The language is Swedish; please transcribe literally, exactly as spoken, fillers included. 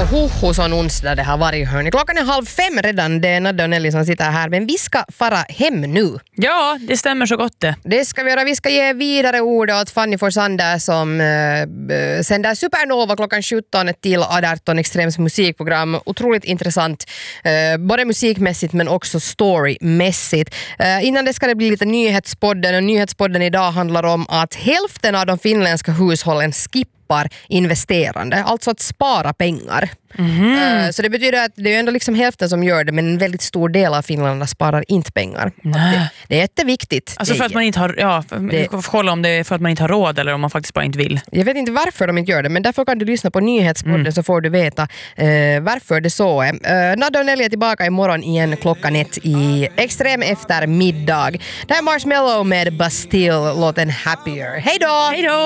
Hoho, sån onsdag det har varit, hörni. Klockan är halv fem redan, det är Nadja och Nelly som sitter här. Men vi ska fara hem nu. Ja, det stämmer så gott det. Det ska vi göra. Vi ska ge vidare ordet åt Fanny Forsander som uh, sänder Supernova klockan sjutton till arton Extrems musikprogram. Otroligt intressant, uh, både musikmässigt men också storymässigt. Uh, innan det ska det bli lite nyhetspodden, och nyhetspodden idag handlar om att hälften av de finländska hushållen skippar investerande, alltså att spara pengar. Mm-hmm. Uh, så det betyder att det är ändå liksom hälften som gör det, men en väldigt stor del av finländarna sparar inte pengar. Det, det är jätteviktigt. Alltså för att man inte har, ja, det, kolla om det är för att man inte har råd eller om man faktiskt bara inte vill. Jag vet inte varför de inte gör det, men därför kan du lyssna på nyhetspodden mm. så får du veta uh, varför det så är. Uh, Nadja och Nelly är tillbaka imorgon igen klockan ett i extrem eftermiddag. Det här är Marshmello med Bastille, låten Happier. Hej då! Hej då!